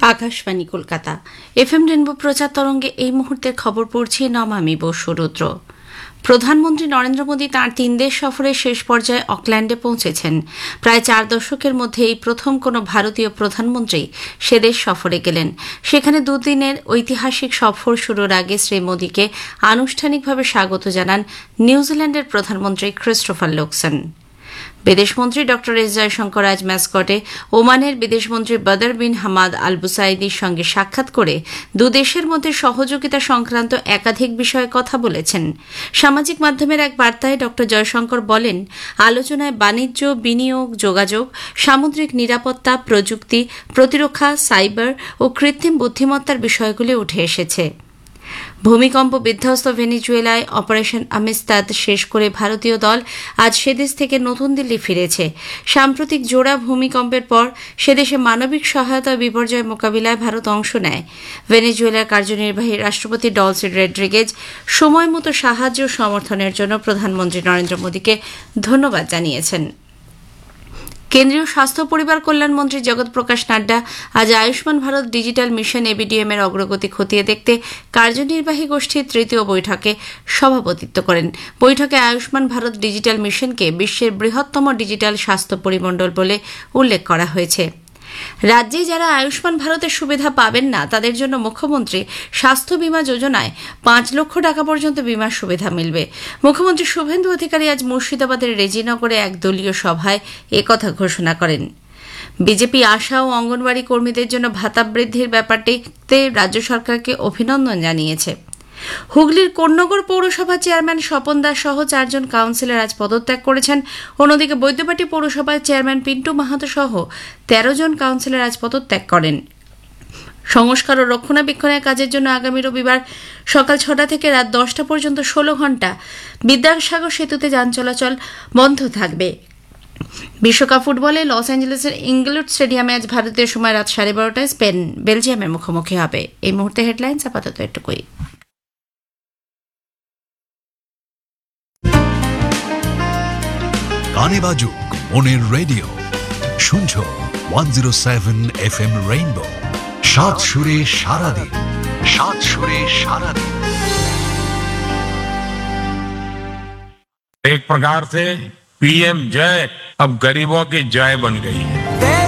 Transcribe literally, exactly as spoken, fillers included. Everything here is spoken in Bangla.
আকাশবাণী কলকাতা এফএম রেনবো প্রচার তরঙ্গে এই মুহূর্তের খবর পড়ছি নমামি বসুরুদ্র। প্রধানমন্ত্রী নরেন্দ্র মোদী তাঁর তিন দেশ সফরের শেষ পর্যায়ে অকল্যান্ডে পৌঁছেছেন। প্রায় চার দশকের মধ্যে এই প্রথম কোনো ভারতীয় প্রধানমন্ত্রী সে দেশ সফরে গেলেন। সেখানে দুদিনের ঐতিহাসিক সফর শুরুর আগে শ্রী মোদীকে আনুষ্ঠানিকভাবে স্বাগত জানান নিউজিল্যান্ডের প্রধানমন্ত্রী ক্রিস্টোফার লুকসন। বিদেশমন্ত্রী ড এস জয়শঙ্কর আজ ম্যাসকটে ওমানের বিদেশমন্ত্রী বদর বিন হামাদ আল বুসাইদির সঙ্গে সাক্ষাৎ করে দুদেশের মধ্যে সহযোগিতা সংক্রান্ত একাধিক বিষয়ে কথা বলেছেন। সামাজিক মাধ্যমের এক বার্তায় ড জয়শঙ্কর বলেন, আলোচনায় বাণিজ্য, বিনিয়োগ, যোগাযোগ, সামুদ্রিক নিরাপত্তা, প্রযুক্তি, প্রতিরক্ষা, সাইবার ও কৃত্রিম বুদ্ধিমত্তার বিষয়গুলি উঠে এসেছে। ভূমিকম্প বিধ্বস্ত ভেনেজুয়েলায় অপারেশন আমিস্তাদ শেষ করে ভারতীয় দল আজ সেদেশ থেকে নতুন দিল্লি ফিরেছে। সাম্প্রতিক জোড়া ভূমিকম্পের পর সেদেশে মানবিক সহায়তা বিপর্যয় মোকাবিলায় ভারত অংশ নেয়। ভেনেজুয়েলার কার্যনির্বাহী রাষ্ট্রপতি ডলসি রড্রিগেজ সময় মতো সাহায্য সমর্থনের জন্য প্রধানমন্ত্রী নরেন্দ্র মোদীকে ধন্যবাদ জানিয়েছেন। কেন্দ্রীয় স্বাস্থ্য পরিবার কল্যাণমন্ত্রী জগৎ প্রকাশ নাড্ডা আজ Ayushman Bharat digital mission ABDM এর অগ্রগতি খতিয়ে দেখতে কার্যনির্বাহী গোষ্ঠীর তৃতীয় বৈঠকে সভাপতিত্ব করেন। বৈঠকে আয়ুষ্মান ভারত ডিজিটাল মিশনকে বিশ্বের বৃহত্তম ডিজিটাল স্বাস্থ্য পরিমণ্ডল বলে উল্লেখ করা হয়েছে। রাজ্যে যারা আয়ুষ্মান ভারতের সুবিধা পাবেন না তাদের জন্য মুখ্যমন্ত্রী স্বাস্থ্য বীমা যোজনায় পাঁচ লক্ষ টাকা পর্যন্ত বীমার সুবিধা মিলবে। মুখ্যমন্ত্রী শুভেন্দু অধিকারী আজ মুর্শিদাবাদের রেজিনগরে এক দলীয় সভায় একথা ঘোষণা করেন। বিজেপি আশা ও অঙ্গনওয়াড়ি কর্মীদের জন্য ভাতা বৃদ্ধির ব্যাপারটিতে রাজ্য সরকারকে অভিনন্দন জানিয়েছে। হুগলির কোন্নগর পৌরসভার চেয়ারম্যান স্বপন দাস সহ চারজন কাউন্সিলর আজ পদত্যাগ করেছেন। অন্যদিকে বৈদ্যবাটী পৌরসভার চেয়ারম্যান পিন্টু মাহাতো সহ তেরো জন কাউন্সিলর আজ পদত্যাগ করেন। সংস্কার ও রক্ষণাবেক্ষণের কাজের জন্য আগামী রবিবার সকাল ছটা থেকে রাত দশটা পর্যন্ত ষোলো ঘণ্টা বিদ্যাসাগর সেতুতে যান চলাচল বন্ধ থাকবে। বিশ্বকাপ ফুটবলে লস অ্যাঞ্জেলেসের ইংলুড স্টেডিয়ামে আজ ভারতীয় সময় রাত সাড়ে বারোটায় স্পেন বেলজিয়ামের মুখোমুখি হবে। এই মুহূর্তে হেডলাইন্স আপাতত এটুকুই। গানে বাজুক মনের রেডিও, শুনছো one zero seven F M rainbow. সাত সুরে সারাদিন, সাত সুরে সারাদিন। एक प्रकार से पीएम जय अब गरीबों की जय बन गई है।